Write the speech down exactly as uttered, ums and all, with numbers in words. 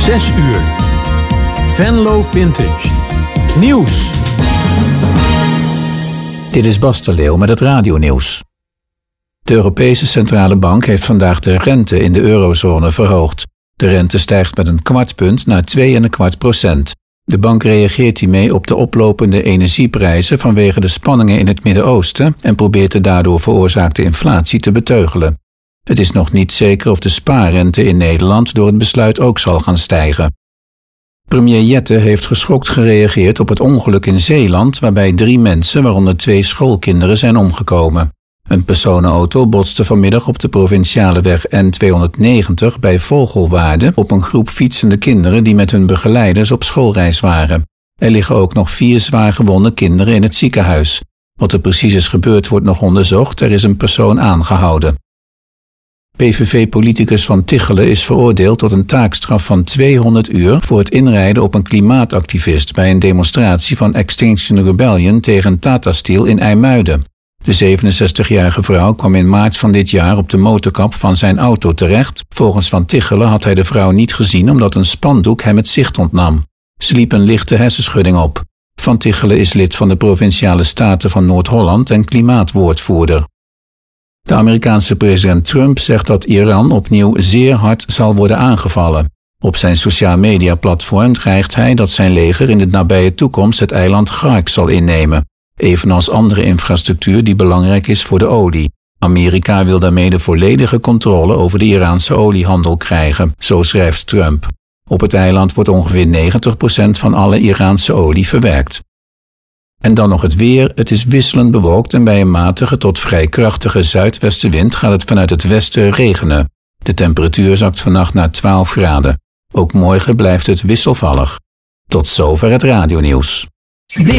zes uur. Venlo Vintage. Nieuws. Dit is Bas de Leeuw met het radionieuws. De Europese Centrale Bank heeft vandaag de rente in de eurozone verhoogd. De rente stijgt met een kwart punt naar twee komma vijf procent. De bank reageert hiermee op de oplopende energieprijzen vanwege de spanningen in het Midden-Oosten en probeert de daardoor veroorzaakte inflatie te beteugelen. Het is nog niet zeker of de spaarrente in Nederland door het besluit ook zal gaan stijgen. Premier Jette heeft geschokt gereageerd op het ongeluk in Zeeland waarbij drie mensen, waaronder twee schoolkinderen, zijn omgekomen. Een personenauto botste vanmiddag op de provinciale weg N tweehonderdnegentig bij Vogelwaarde op een groep fietsende kinderen die met hun begeleiders op schoolreis waren. Er liggen ook nog vier zwaar gewonde kinderen in het ziekenhuis. Wat er precies is gebeurd wordt nog onderzocht, er is een persoon aangehouden. P V V-politicus Van Tichelen is veroordeeld tot een taakstraf van tweehonderd uur voor het inrijden op een klimaatactivist bij een demonstratie van Extinction Rebellion tegen Tata Steel in IJmuiden. De zevenenzestigjarige vrouw kwam in maart van dit jaar op de motorkap van zijn auto terecht. Volgens Van Tichelen had hij de vrouw niet gezien omdat een spandoek hem het zicht ontnam. Ze liep een lichte hersenschudding op. Van Tichelen is lid van de Provinciale Staten van Noord-Holland en klimaatwoordvoerder. De Amerikaanse president Trump zegt dat Iran opnieuw zeer hard zal worden aangevallen. Op zijn sociaal media platform dreigt hij dat zijn leger in de nabije toekomst het eiland Gark zal innemen, evenals andere infrastructuur die belangrijk is voor de olie. Amerika wil daarmee de volledige controle over de Iraanse oliehandel krijgen, zo schrijft Trump. Op het eiland wordt ongeveer negentig procent van alle Iraanse olie verwerkt. En dan nog het weer. Het is wisselend bewolkt en bij een matige tot vrij krachtige zuidwestenwind gaat het vanuit het westen regenen. De temperatuur zakt vannacht naar twaalf graden. Ook morgen blijft het wisselvallig. Tot zover het radionieuws.